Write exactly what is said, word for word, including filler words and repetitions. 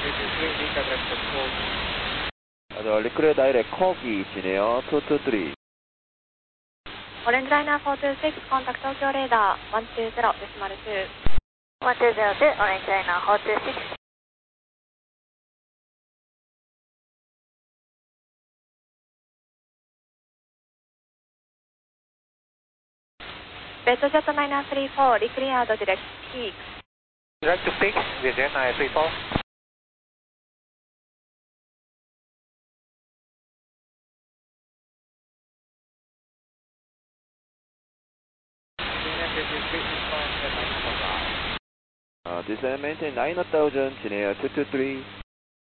저 리크레 다이렉 콕이시네요. 투투쓰리. Orange Liner four two six, contact Tokyo radar one two zero decimal two. one two zero two, Orange Liner four two six. Bedjet nine three four, recleared direct peak. Direct to peak, Bedjet nine three four. Uh, descend maintain nine thousand 진해요. 투투쓰리.